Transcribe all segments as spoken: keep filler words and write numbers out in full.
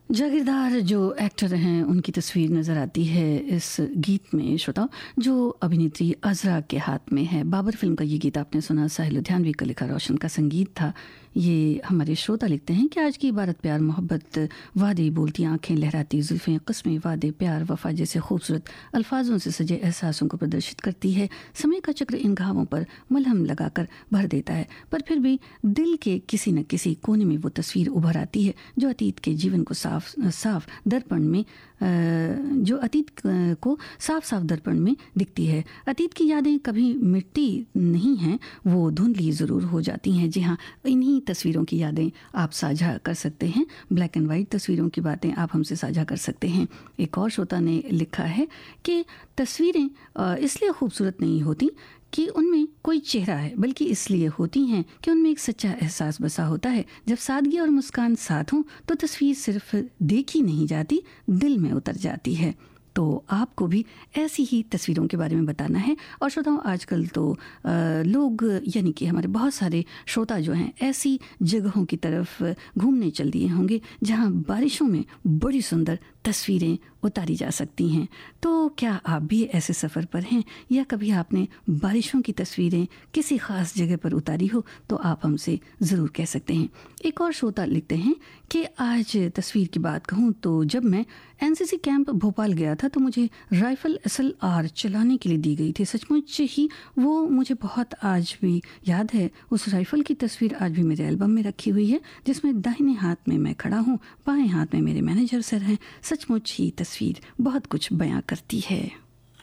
जागीरदार जो एक्टर हैं उनकी तस्वीर नज़र आती है इस गीत में श्रोता, जो अभिनेत्री अज़रा के हाथ में है। बाबर फिल्म का ये गीत आपने सुना, साहिल लुधियानवी का लिखा, रोशन का संगीत था। ये हमारे श्रोता लिखते हैं कि आज की इबारत प्यार मोहब्बत, वादे, बोलती आंखें, लहराती जुल्फ़ें, कस्में, वादे, प्यार, वफ़ा जैसे खूबसूरत अल्फाजों से सजे एहसासों को प्रदर्शित करती है। समय का चक्र इन घावों पर मलहम लगाकर भर देता है, पर फिर भी दिल के किसी न किसी कोने में वो तस्वीर उभर आती है जो अतीत के जीवन को साफ साफ दर्पण में जो अतीत को साफ साफ दर्पण में दिखती है। अतीत की यादें कभी मिटती नहीं हैं, वो धुंधली ज़रूर हो जाती हैं। जी हाँ, इन्हीं तस्वीरों की यादें आप साझा कर सकते हैं। ब्लैक एंड वाइट तस्वीरों की बातें आप हमसे साझा कर सकते हैं। एक और श्रोता ने लिखा है कि तस्वीरें इसलिए खूबसूरत नहीं होती कि उनमें कोई चेहरा है, बल्कि इसलिए होती हैं कि उनमें एक सच्चा एहसास बसा होता है। जब सादगी और मुस्कान साथ हों तो तस्वीर सिर्फ देखी नहीं जाती, दिल में उतर जाती है। तो आपको भी ऐसी ही तस्वीरों के बारे में बताना है। और श्रोताओं, आजकल तो आ, लोग यानी कि हमारे बहुत सारे श्रोता जो हैं ऐसी जगहों की तरफ घूमने चल दिए होंगे जहां बारिशों में बड़ी सुंदर तस्वीरें उतारी जा सकती हैं। तो क्या आप भी ऐसे सफ़र पर हैं या कभी आपने बारिशों की तस्वीरें किसी ख़ास जगह पर उतारी हो, तो आप हमसे ज़रूर कह सकते हैं। एक और श्रोता लिखते हैं कि आज तस्वीर की बात कहूँ तो जब मैं एनसीसी कैंप भोपाल गया था तो मुझे राइफ़ल एस एल आर चलाने के लिए दी गई थी। सचमुच ही वो मुझे बहुत आज भी याद है। उस राइफ़ल की तस्वीर आज भी मेरे एल्बम में रखी हुई है, जिसमें दाहिने हाथ में मैं खड़ा हूँ, बाएं हाथ में मेरे मैनेजर सर हैं। सचमुच ही तस्वीर बहुत कुछ बयां करती है।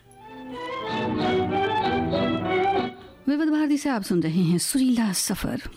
विविध भारती से आप सुन रहे हैं सुरीला सफ़र।